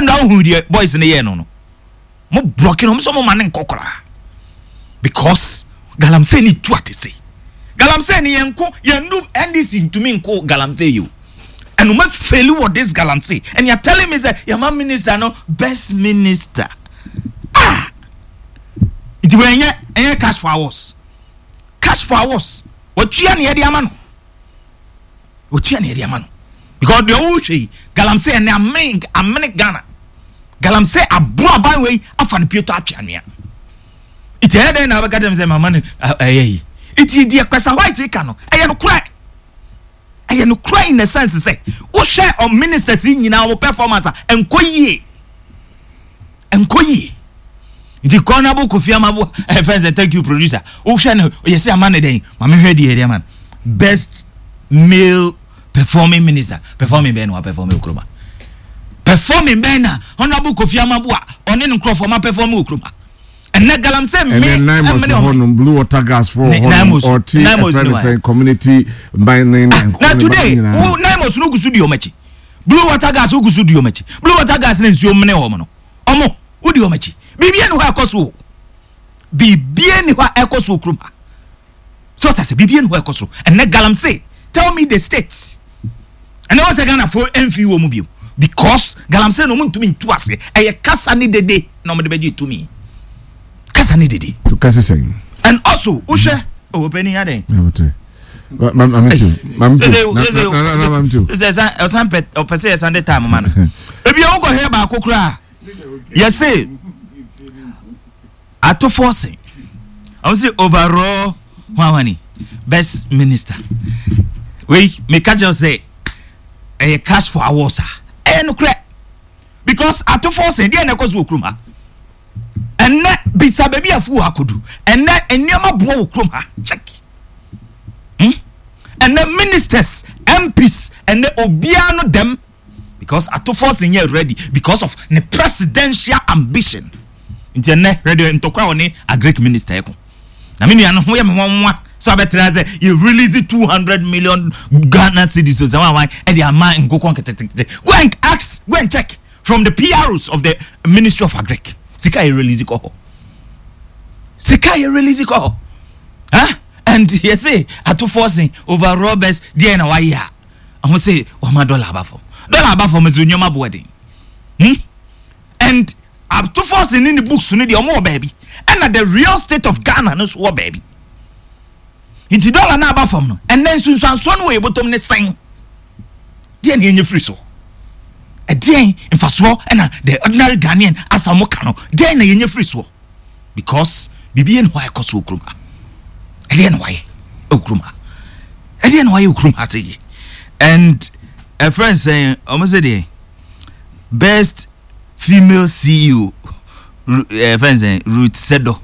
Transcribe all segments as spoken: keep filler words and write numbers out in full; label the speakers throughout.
Speaker 1: and now who the boys in the year no mo blocking them some man kokora because galamsey ni tu atese galamsey ni yenko yendu N D C to me nko galamsey you and we fail what this galamsey and you're telling me that your man minister no best minister ah it when you cash for hours cash for hours what you ani e dia man what you ani e dia man because the whole say galamsey and aming aming Ghana galamsey abro ban we afa ne pieto atwanea it e dey na ba gadem say mama ne eh it e dia kwesa white ka no eh no cry eh no cry in the sense say wo share on ministers nyina wo performance enkoyie enkoyie the cornerable Kofi Amabo eh friends thank you producer wo share no you say amane den mama hwe die dey man best male performing minister performing ben wa performing okroma performing ben na honorable Kofi Amabo oni no crop for ma performing okroma and na galamsey me
Speaker 2: and then Naimos honum blue water gas for honum or tea friends community mining and
Speaker 1: na today who Naimos no gusu di omachi blue water gas who gusu di omachi blue water gas na nsuo mne ho no omo wo di omachi bibie ni ho akoso bibie ni ho akoso okroma so ta se bibie ni ho akoso and na galamsey tell me the states and I was gonna for envy wo mu bio because galamsey no muntu mi ntu ase eye kasa ni dede no me de beji to me kasa ni dede
Speaker 2: to kasa say
Speaker 1: and also wo hwe o peni ya den
Speaker 2: mam mam too mam too mam too
Speaker 1: is is a some pet o pese ya sunday time man ebi o go here ba kokura yes say ato forcing I say overall wawani best minister we me catch you say eh cash for awards eh no credit because ato forcing dey na kozo okruma and na bitsa baby afu akodu and na enioma bo okrum ha check hmm and the ministers M Ps and the obiano them because ato forcing here ready because of the presidential ambition intene radio ntokwa oni a Greek minister eko na me nua ho ye me wonwa so better say you release two hundred million Ghana cedis so why why e dey am go concrete go and ask go and check from the P Rs of the Ministry of Agric sika you release ko sika you release ko huh and you say ato forcing over robbers there na why ya I say o ma dollar abafo dollar abafo me nyoma boarding hmm and ato forcing in the books no dey o baby and the real state of Ghana no so baby it's dollar na abafo no and then sunsan so no we bottom ne sign there na enye free so a day in faso and the ordinary Ghanaian asamoka no there na enye free so because bibi en why koso okruma e na why okruma e na why okruma say and a friend saying almost say best female C E O uh, friend saying Ruth Sedo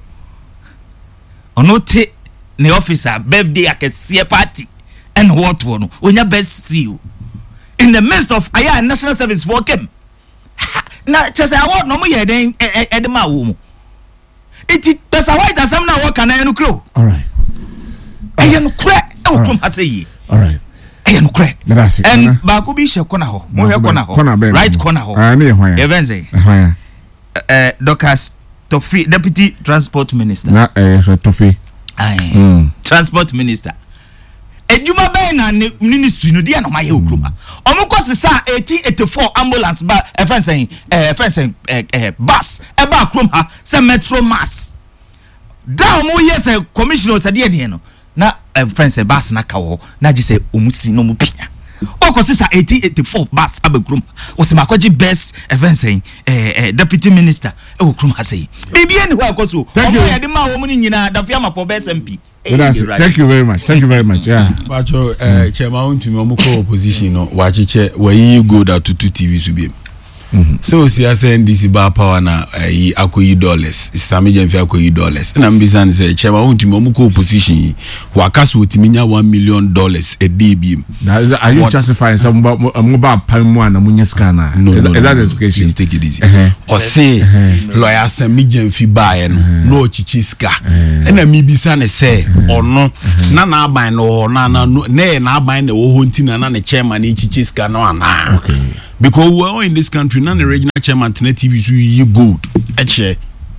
Speaker 1: onote ne officer birthday akese party and what one onya best C E O in the midst of aya national service for came na chese award no mo ye den edema wo mu it pesa white asam na work na enu kro
Speaker 2: all right
Speaker 1: aya no kra e otum asayi
Speaker 2: all right
Speaker 1: aya no kra and ba ko bi she kona ho mo he kona ho right kona ho
Speaker 2: ah na ehwan
Speaker 1: even say
Speaker 2: ehwan
Speaker 1: eh Docas Tofi deputy transport minister
Speaker 2: na eh so Tofi
Speaker 1: ai transport minister ejuma ben na ministry no dia na ma ye okroma omko sisa eighteen eighty-four ambulance ba e fen sen eh fen sen eh bus e ba krom ha se metro mass da mo ye se commissioner tade de no na e fen sen bus na ka wo na ji se omusi no mu pia oko sisa eighteen eighty-four bus abekrom o se makoji best e fen sen eh deputy minister e okrom ha sei bibie ni ho akoso o mo ye de ma wo mu ni nyina da fia mapo best M P.
Speaker 2: Right. Thank you very much. Thank you very much. Yeah.
Speaker 3: Bacho eh chairman to me omuko opposition no wachiche we go that to two T V so be. So si ase N D C ba power na eh akoyi dollars. Sami Jemfi akoyi dollars. Na mbisa ni say chairman to me omuko opposition wakaso otiminya one million dollars a day bi.
Speaker 2: Now are you justifying some mobile pamu na munye scanner?
Speaker 3: No,
Speaker 2: is,
Speaker 3: no,
Speaker 2: is that
Speaker 3: no,
Speaker 2: education?
Speaker 3: Please take it easy. Or say lawyer Sami Jemfi buy no chichiska. Na mi bisa ne say or no na na buy no na na na na buy na wo honti na na chairman chichiska no ana.
Speaker 2: Okay.
Speaker 3: because we are in this country none the regional chairman T V so you good eche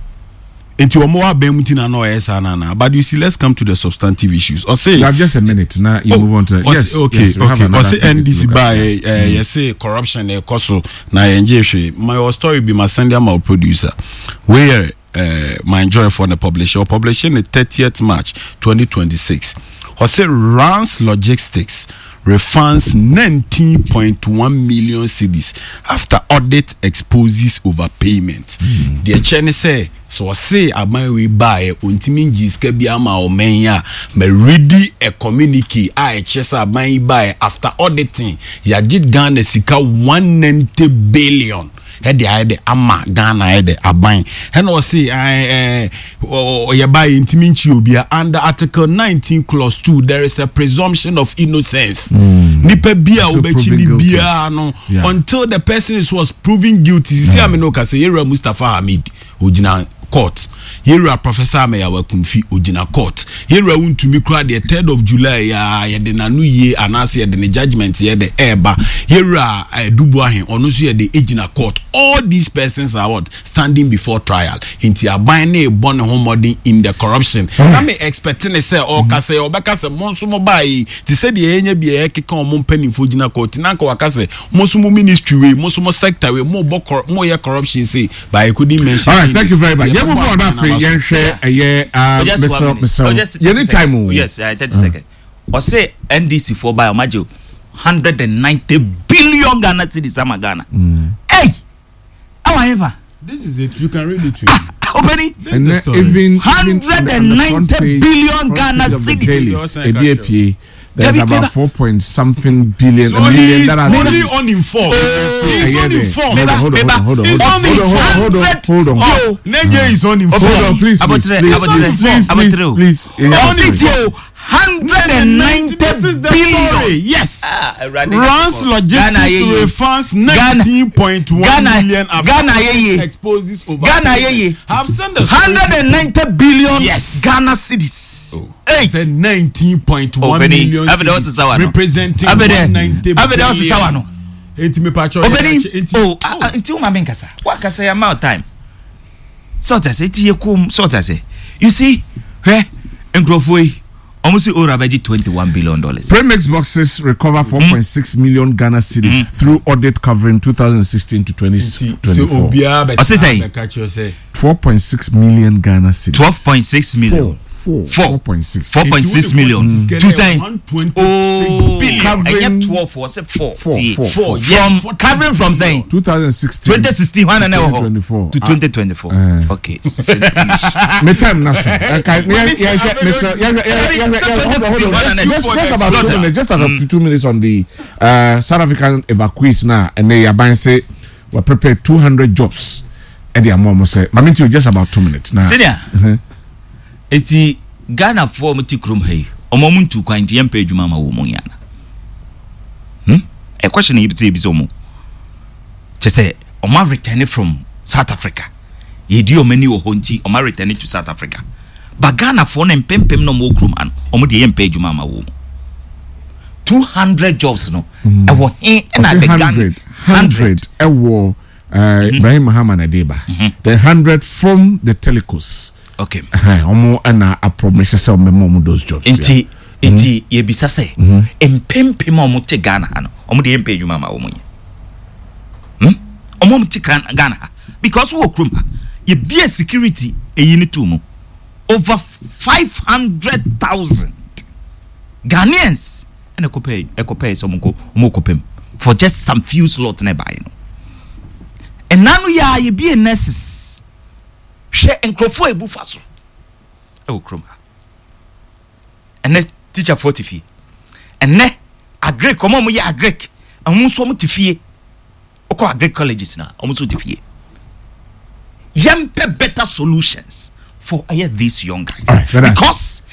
Speaker 3: into omo abemuti na no esa na na but you see let's come to the substantive issues or say
Speaker 2: you have just a minute now you oh, move on to
Speaker 3: yes okay yes, okay or say N D C by uh, you say corruption e koso na enje my story be my send my producer where uh, my enjoy for the publisher or publishing the thirtieth March twenty twenty-six or say Rance Logistics refunds nineteen point one million cedis after audit exposes overpayment. Mm. The chairman say so say aban we buy untimi ngiska bia ma omenya me ready a communique I chesa aban buy after auditing ya git Ghana sika one hundred ninety billion hede hede ama Ghana hede aban and o say eh o ya buy intimi nchi obia under article nineteen clause two there is a presumption of innocence. Nipa bia obechili bia no until the person is was proven guilty. See am no ka say Yera Mustafa Hamid ojina court. Yera Professor Ameya Wakunfi ojina court. Yera untumi kra the third of July ya ya de nanu ye anase ya de judgment ye de eba. Yera Dubuahin ono so ye de ejina court. All these persons are what standing before trial. Inti aban na ebon ho modern in the corruption. Na me expecting say o ka say obeka say monso mo bai ti say de enye bia ekeka o mo mpanimfo jina court na ka waka say monso mo ministry we monso mo sector we mo bo mo ye corruption say by couldn't mention.
Speaker 2: All right, thank you very much. Yeah, move on that free yen share eh uh Mister Mister Anytime.
Speaker 1: Yes, uh, thirty seconds. Or say N D C for by Omajo one hundred ninety billion Ghana cedis ama Ghana. Hey. However,
Speaker 3: this is it. You can read it to
Speaker 1: ah, Opening
Speaker 2: and even
Speaker 1: one hundred ninety billion Ghana cedis.
Speaker 2: There's about four point something billion.
Speaker 3: So he's fully uninformed. He's uninformed.
Speaker 2: Hold on, hold on, hold on, hold on, hold on, hold on.
Speaker 3: Oh, Nigeria is uninformed.
Speaker 2: Hold on, please, please, please, please, please, please.
Speaker 1: Hundred and ninety billion.
Speaker 3: Yes. Rance Logistics refunds nineteen point one million after exposes over.
Speaker 1: Ghana ye
Speaker 3: have sent us
Speaker 1: hundred and ninety billion.
Speaker 3: Yes.
Speaker 1: Ghana cedis.
Speaker 3: Hey, said nineteen point one million representing one hundred ninety billion. Enti me pacho.
Speaker 1: Oh, until my men kasa. What kasa ya mouth time? Sort as it ye kum sort as it. You see, eh? Engrofoi. Almost already twenty-one billion dollars.
Speaker 2: Premix boxes recover four point six million Ghana cedis mm. through audit covering two thousand sixteen to twenty twenty-four. four point six million Ghana cedis.
Speaker 1: twelve point six million.
Speaker 2: Four.
Speaker 1: Four
Speaker 2: point six.
Speaker 1: Four point six million. Two saying.
Speaker 3: Oh,
Speaker 1: covering twelve was it four?
Speaker 2: Four. Four.
Speaker 1: Four. Yes. From covering from saying
Speaker 2: twenty sixteen.
Speaker 1: Twenty sixteen. One and
Speaker 2: twenty twenty-four
Speaker 1: to twenty twenty-four. Okay.
Speaker 2: Me time naso. Okay. Yeah, yeah, Mister Yeah, yeah, yeah. Hold on. Just, just about two minutes. Just about two minutes on the uh, South African evacuees now, and they are say we prepared two hundred jobs. And the mom say, "Mami, you just about two minutes now."
Speaker 1: Senior. Eti Ghana for muti krum hey omo muntu kwa nti yempa adwuma ma wo mo yana hmm a question e bi so mo che say omo return from South Africa ye di o mani wo honti omo return to South Africa but Ghana for na mpempem no mo krum an omo de yempa adwuma ma wo two hundred jobs no e wo he na the Ghana
Speaker 2: one hundred e wo Ibrahim Muhammad Adeba the one hundred from the telecos.
Speaker 1: Okay.
Speaker 2: Omo ana a promise say omo those jobs.
Speaker 1: Enti enti ye bisa say empempem omo te Ghana ha no. Omo de empe adwuma ma omo ye. Hm? Omo mti Ghana ha because wo krum ha ye be security eyi ni tu mo. Over five hundred thousand Ghanaians and ekopay ekopay so mo mo kopem for just some few slots na buy no. And nanu ya ye be nurses. She enkrofo ebu faso e wo krom ha ene teacher forty fee ene agrek omo mo ye agrek amu so mo tifie okọ agrek colleges na omo so tifie yempe better solutions for uh, these young guys
Speaker 2: right,
Speaker 1: because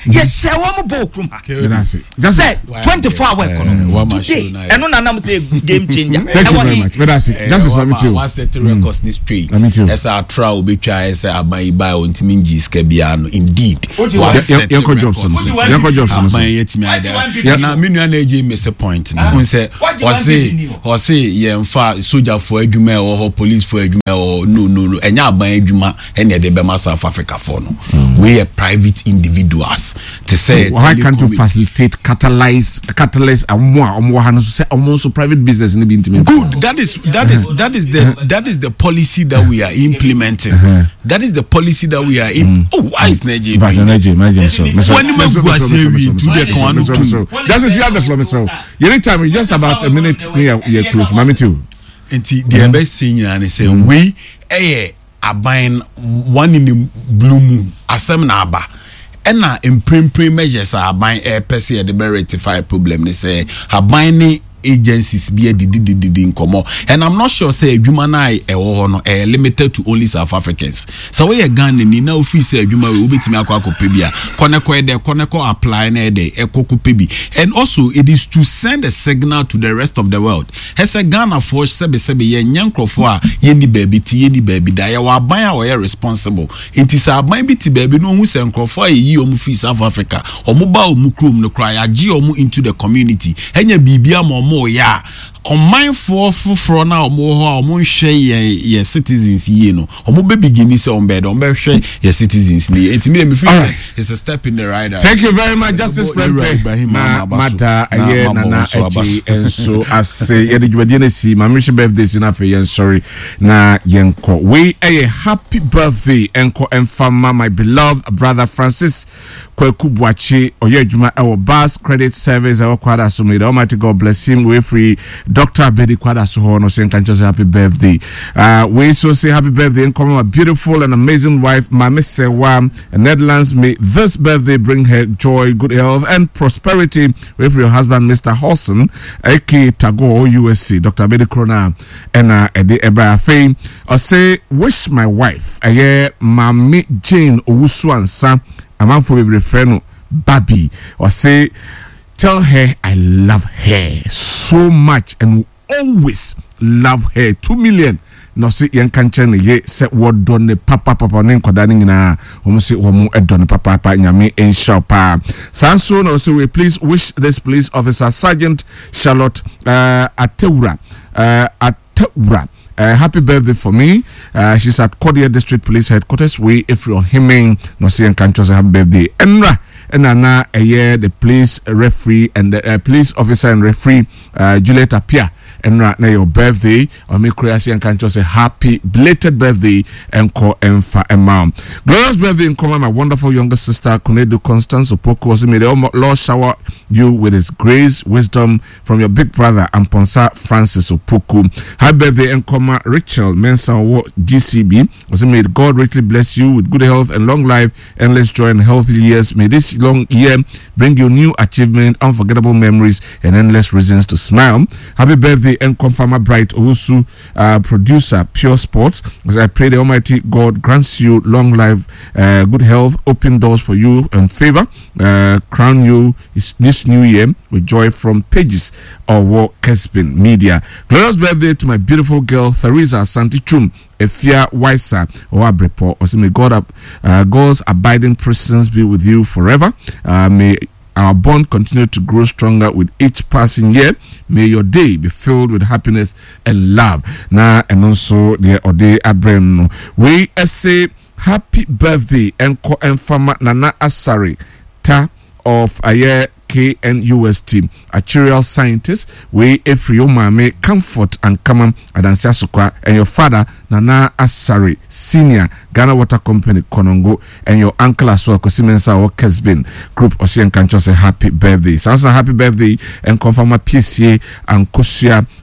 Speaker 1: Yes, I want to book room. Just say twenty-four hour economy. Today, and no name say game changer.
Speaker 2: Thank you very much. But that's it. Just as me too.
Speaker 3: One set records ni straight. As our trial be try as abai buy on timinjis kebiano. Indeed.
Speaker 2: Yanko Jobson. Yanko Jobson.
Speaker 3: Abai yetimi ada. Na me nua na eje me se point. Who say or say or say ye mfa soldier for adwuma or police for adwuma or no no no. Enya abai adwuma ene de be South Africa for no. We are private individuals. To say
Speaker 2: so why can't you facilitate, catalyze, catalyze a more or more say almost private business in the intimate?
Speaker 3: Good. That is that is that is the that is the policy that we are implementing. That is the policy that we are in. Oh, why is Nigeria?
Speaker 2: Nigeria, so.
Speaker 3: When you go say we to the
Speaker 2: Kwano. Just as you have the slow so. Anytime we just about a minute near your close. Mami too.
Speaker 3: And the best thing and say we eh abain one in the blue moon asem na aba ena imprimprint measures abain air per se the rectify problem they say abain agencies be did did did in komo and I'm not sure say adwuma na e wo no e limited to only South Africans so we Ghana ni na ofi say adwuma we obetimi akwa akopa bia koneko e de koneko apply na e de ekokopa bi and also it is to send a signal to the rest of the world has a Ghana for sebe sebe ye nyankrofo a ye ni baby ti ye ni baby da ye wa ban a we responsible it is aban bi ti baby no hu se nkrofo a yi omu fi South Africa omu ba omu krom no cry agi omu into the community enya bibia mo more yeah on mindful for now more or share your citizens you know or be beginning on bed on bed share your citizens it's me it's a step in the right direction.
Speaker 2: Thank you very much Justice Prempeh Mata aye nana echi enso ase ye de dwade si ma mehwe birthday si na fe yen sorry na yenko we a happy birthday enko emfama my beloved brother Francis Kwaku Buachi oye adwuma e wo Bas Credit Service e wo kwada so may the Almighty God bless him we free Doctor Abedi kwada so ho no say can just happy birthday uh we so say happy birthday and come a beautiful and amazing wife Mama Sewa Netherlands. May this birthday bring her joy, good health and prosperity with your husband Mister Horson aka Tago U S C Doctor Abedi Krona and uh Ede Ebra Fame I say wish my wife aye Mami Jane Owusu a man for be friend Babi or say tell her I love her so much and always love her. Two million no see yen kanchen ye se word done papa papa ne nkoda ne nyina omo se omo edone papa papa nyame ensha pa sanso no so we please wish this police officer Sergeant Charlotte uh, Atewura uh, Atewura Uh, happy birthday for me. Uh, she's at Kodia District Police Headquarters. We, if you're hemming, no see and can't just happy birthday. Enra, and Anna, a year, the police referee and the uh, police officer and referee, uh, Juliet Apia. And right now your birthday, or me creation can just say happy belated birthday and call Emfa and mom. Glorious birthday in common, my wonderful younger sister Kunedu Constance Opoko. May the Lord shower you with his grace, wisdom from your big brother Amponsa Francis Opoko. Happy birthday and common Rachel Mensa G C B. Also may God richly bless you with good health and long life, endless joy and healthy years. May this long year bring you new achievement, unforgettable memories and endless reasons to smile. Happy birthday and confirmer Bright Owusu, uh, producer Pure Sports. As I pray the Almighty God grants you long life, uh, good health, open doors for you and favor, uh, crown you this new year with joy from Pages of War Kesbin Media. Glorious birthday to my beautiful girl Theresa Santichum Efia Waisa Oabrepo. Also may God up, uh, God's abiding presence be with you forever. Uh, may our bond continue to grow stronger with each passing year. May your day be filled with happiness and love. Na and also the Ode Abrem. We say happy birthday Enko Enfama Nana Asari Ta of a year K N U S T, a cereal scientist. We Efrio Mame comfort and common Adansia Sukwa and your father Nana Asari Senior Ghana Water Company Konongo and your uncle as well Kosimensa or Kesbin Group Ocean Kancho say happy birthday. Sounds a happy birthday and confirm P C A and Kosia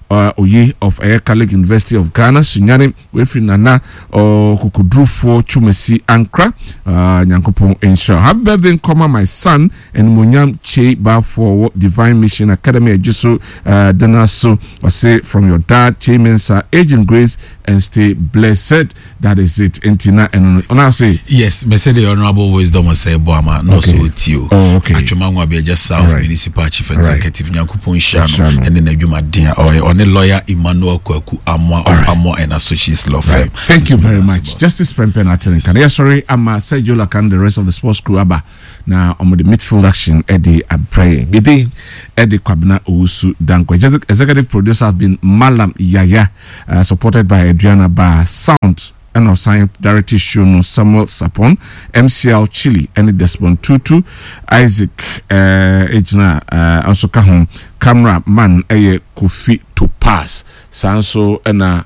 Speaker 2: uh, Oye of Air College University of Ghana, Sunyane, Wefri Nana, or Kukudrufo Chumesi Ankra, uh, Nyankopon Ensure. Happy birthday, Nkoma, my son, and Munyam Che Ba for Divine Mission Academy, Juso, uh, Danaso, or say from your dad, Che Mensa, Agent Grace, and stay blessed. That is it. Entina, and I say,
Speaker 3: yes, me say the Honorable Wisdom say, Boama, no so with you.
Speaker 2: Oh, okay.
Speaker 3: Achumangwa be just South right. Municipal Chief Executive Nyankopon Shano, and then Ejuma Dia, or on a lawyer Emmanuel Kweku Amwa or Amwa and Associates Law Firm.
Speaker 2: Right. Thank you very much. Justice Prempen Atenika. Yes, sorry, I'm uh, Sergio Lacan, the rest of the sports crew. Abba. Now, on the midfield action, Eddie Abrey. Bibi, Eddie Kwabna Owusu Dankwa. Executive producer has been Malam Yaya, uh, supported by Adriana Ba. Sound and of science director Shono Samuel Sapon, M C L Chile, and Desmond Tutu, Isaac Ejna, uh, also Kahon, camera man, Eye Kofi to pass. Sanso and a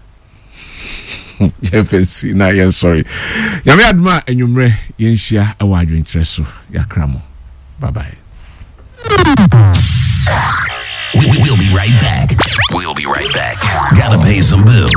Speaker 2: F N C na yen sorry. Yami adma enyumre yenhia awadwo intereso yakramo. Bye bye.
Speaker 4: We, we, we'll be right back. We'll be right back. Gotta pay some bills.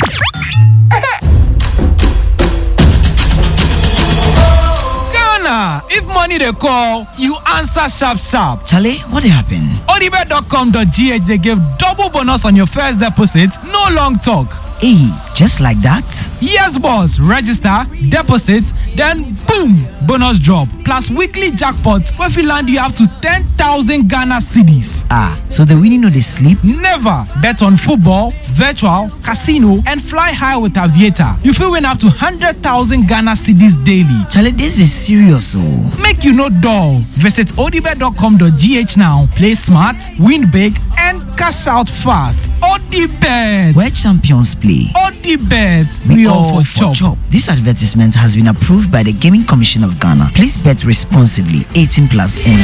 Speaker 5: Ghana, if money they call, you answer sharp sharp.
Speaker 6: Charlie, what happened?
Speaker 5: odibet dot com dot g h they give double bonus on your first deposit. No long talk.
Speaker 6: Hey, just like that?
Speaker 5: Yes, boss. Register, deposit, then boom, bonus drop. Plus weekly jackpots where if you land you up to ten thousand Ghana cedis.
Speaker 6: Ah, so the winning no they sleep?
Speaker 5: Never. Bet on football, virtual, casino, and fly high with Aviator. You feel win up to one hundred thousand Ghana cedis daily.
Speaker 6: Charlie, this be serious, oh.
Speaker 5: Make you no dull. Visit odibet dot com dot g h now. Play smart, win big, and cash out fast. Odibet.
Speaker 6: Where champions play.
Speaker 5: Odibet.
Speaker 6: We, we all for, for chop. chop. This advertisement has been approved by the Gaming Commission of Ghana. Please bet responsibly. eighteen plus only.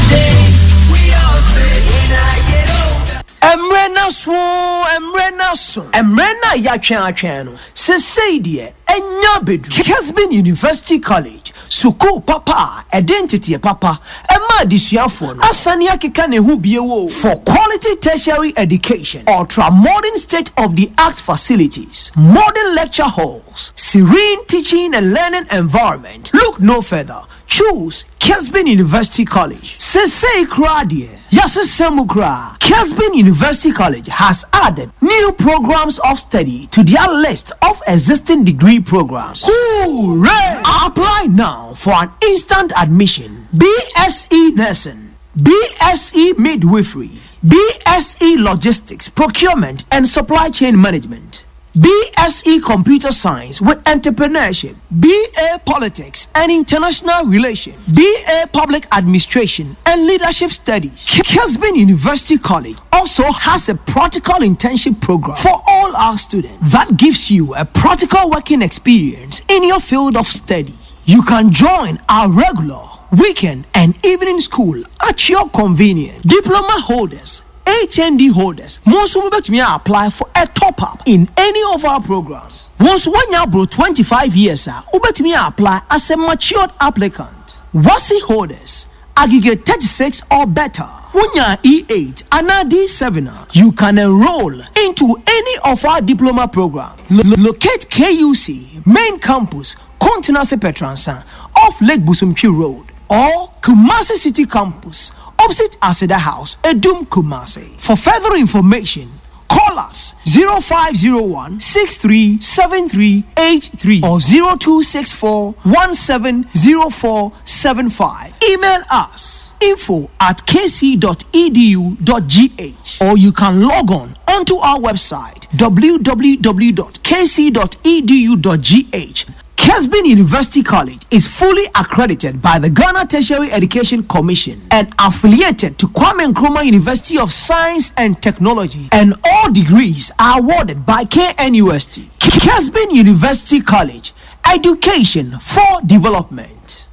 Speaker 7: Emrena swo, emrena so, emrena ya twen atwen no. Se say de enya bedu. Kesbin University College. Suku papa, identity papa. Emma disuafo no. Asani akeka ne hu biewo for quality tertiary education. Ultra modern state of the art facilities, modern lecture halls, serene teaching and learning environment. Look no further. Choose Kesbin University College. Sesei Kradie. Yasesemu Kra. Kesbin University College has added new programs of study to their list of existing degree programs. Hooray! Apply now for an instant admission. B S e Nursing, B S e Midwifery, B S e Logistics, Procurement and Supply Chain Management, B S e Computer Science with Entrepreneurship, B A Politics and International Relations, B A Public Administration and Leadership Studies. Kesbin University College also has a practical internship program for all our students that gives you a practical working experience in your field of study. You can join our regular, weekend and evening school at your convenience. Diploma holders, H N D holders, most will bet me apply for a top up in any of our programs. Once one year bro twenty-five years, will bet me apply as a matured applicant. Wasi holders, aggregate thirty-six or better. Unya E eight and D seven, you can enroll into any of our diploma programs. L- locate K U C main campus, Continental Petransa, off Lake Busumchi Road, or Kumasi City Campus, opposite Aseda House, Edum Kumasi. For further information, call us zero five zero one, six three seven three eight three or zero two six four, one seven zero four seven five. Email us info at k c dot e d u dot g h or you can log on onto our website w w w dot k c dot e d u dot g h. Kesbin University College is fully accredited by the Ghana Tertiary Education Commission and affiliated to Kwame Nkrumah University of Science and Technology, and all degrees are awarded by K N U S T. Kesbin University College, education for development.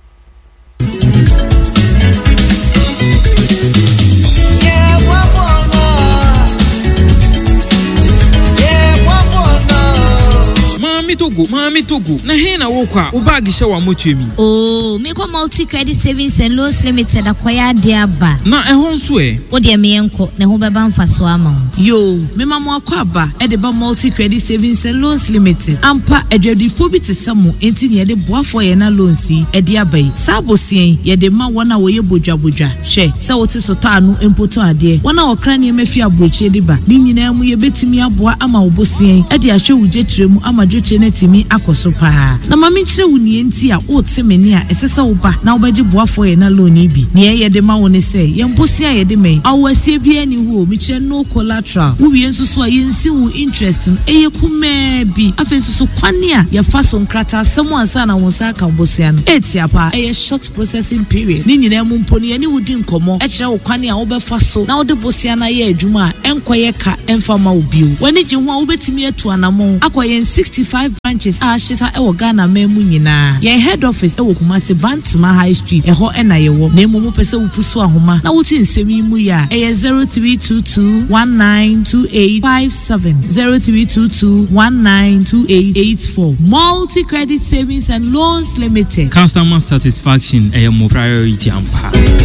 Speaker 8: Mami Togo, Mami Togo. Na hena wokwa, ubagi shewa mochemi.
Speaker 9: Oh, me ko multi credit savings and loans limited akwaya diaba.
Speaker 8: Na ehon so e.
Speaker 9: O de me enko, ne ho beba mfaso ama.
Speaker 10: Yo, me mama akwa ba, e de ba multi credit savings and loans limited. Ampa edwadifo bi te samu enti ne de boafo ye na loans yi e de abai. Sabosien ye de ma wona wo ye bodwabodwa. Hwe, se wo te so ta anu empoto ade. Wona okra ne mefi abroche de ba. Ni nyina mu ye betimi aboa ama obosien e de ahwe wuje tremu ama dwoche na timi akoso pa. Na mami kire wo nie enti a o te meni a esese wo ba na wo beje boafo ye na loan yi bi. Ne ye de ma wo ne se ye mposia ye de me. Awasie bi ani hu mi kire no collateral. Wo bi enso so a ye nsi wo interest no eye kuma bi. Afenso so kwane a ye fa so nkrata asem ansa na won sa ka bosia no. Etia pa eye short processing period. Ni nyina mu mponi ani wudi nkomo e kire wo kwane a wo be fa so na wo de bosia na ye adwuma a enkoye ka emfa ma obiu. Wani je ho a wo betimi atu anamo akoye sixty-five branches a shita e wo Ghana memu nyina. Ye head office e wo Kumasi Bantima High Street e ho e na ye wo. Na emu pese wo pusu ahoma na wuti nsemi mu ya e zero three two two one nine two eight five seven zero three two two one nine two eight eight four. Multi Credit Savings and Loans Limited.
Speaker 8: Customer satisfaction e mo priority ampa.